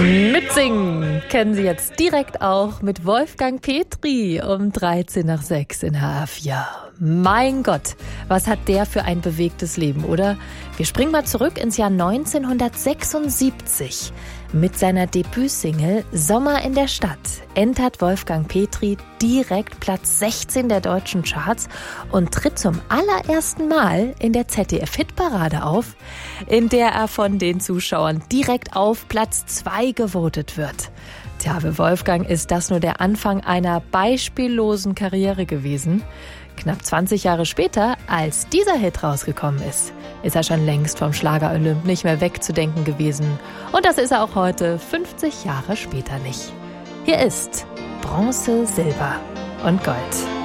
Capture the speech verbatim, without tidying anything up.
Mitsingen kennen Sie jetzt direkt auch mit Wolfgang Petri um dreizehn nach sechs in H F. Ja, mein Gott, was hat der für ein bewegtes Leben, oder? Wir springen mal zurück ins Jahr neunzehnhundertsechsundsiebzig. Mit seiner Debütsingle Sommer in der Stadt entert Wolfgang Petri direkt Platz sechzehn der deutschen Charts und tritt zum allerersten Mal in der Z D F-Hitparade auf, in der er von den Zuschauern direkt auf Platz zwei gewotet wird. Tja, für Wolfgang ist das nur der Anfang einer beispiellosen Karriere gewesen. Knapp zwanzig Jahre später, als dieser Hit rausgekommen ist, ist er schon längst vom Schlager-Olymp nicht mehr wegzudenken gewesen. Und das ist er auch heute, fünfzig Jahre später nicht. Hier ist Bronze, Silber und Gold.